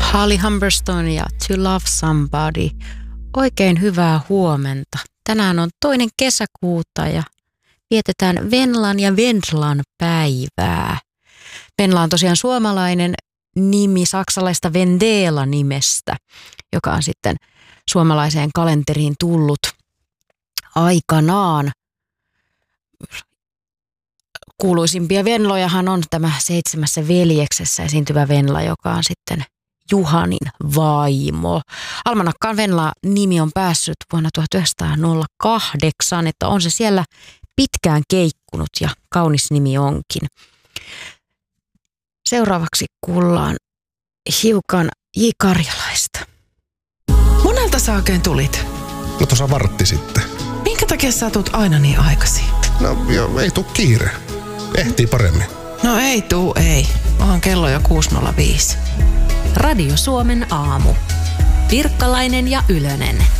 Holly Humberstone ja To Love Somebody. Oikein hyvää huomenta. Tänään on 2. kesäkuuta ja vietetään Venlan ja Vendlan päivää. Venla on tosiaan suomalainen nimi saksalaista Vendela-nimestä, joka on sitten suomalaiseen kalenteriin tullut aikanaan. Kuuluisimpia Venlojahan on tämä 7 veljeksessä esiintyvä Venla, joka on sitten Juhanin vaimo. Almanakkaan Venla-nimi on päässyt vuonna 1908, että on se siellä pitkään keikkunut ja kaunis nimi onkin. Seuraavaksi kuullaan hiukan J. Karjalaista. Monelta sä oikein tulit? No tuossa vartti sitten. Minkä takia sä tuut aina niin aikaisin? No joo, ei tuu kiire. Ehtii paremmin. No ei. Onhan kello jo 6.05. Radio Suomen aamu. Pirkkalainen ja Ylönen.